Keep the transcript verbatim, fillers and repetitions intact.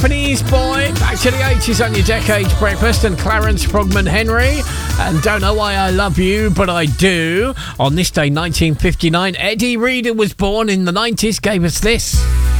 Japanese Boy, back to the eighties on your Decades Breakfast, and Clarence Frogman Henry, and Don't Know Why I Love You, But I Do. On this day, nineteen fifty-nine, Eddie Reader was born in the nineties, gave us this.